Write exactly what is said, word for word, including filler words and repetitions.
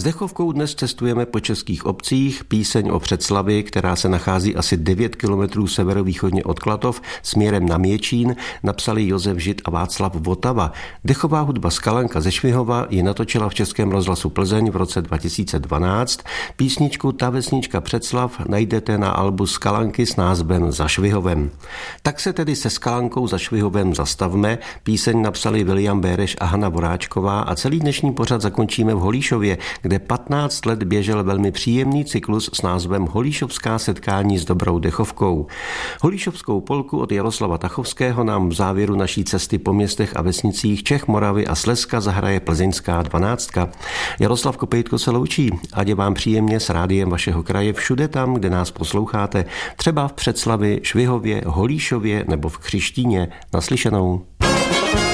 Dechovkou dnes cestujeme po českých obcích. Píseň o Břeclavi, která se nachází asi devět kilometrů severovýchodně od Klatov směrem na Měčín, napsali Josef Žid a Václav Votava. Dechová hudba Skalanka ze Švihova ji natočila v Českém rozhlasu Plzeň v roce dva tisíce dvanáct. Písničku Ta vesnička Břeclav najdete na albu Skalanky s názvem Za Švihovem. Tak se tedy se Skalankou za Švihovem zastavme. Píseň napsali William Béreš a Hana Voráčková a celý dnešní pořad zakončíme v Holíšově, kde patnáct let běžel velmi příjemný cyklus s názvem Holíšovská setkání s dobrou dechovkou. Holíšovskou polku od Jaroslava Tachovského nám v závěru naší cesty po městech a vesnicích Čech, Moravy a Slezska zahraje plzeňská dvanáctka. Jaroslav Kopejtko se loučí, ať je vám příjemně s rádiem vašeho kraje všude tam, kde nás posloucháte, třeba v Břeclavi, Švihově, Holíšově nebo v Křištíně. Naslyšenou.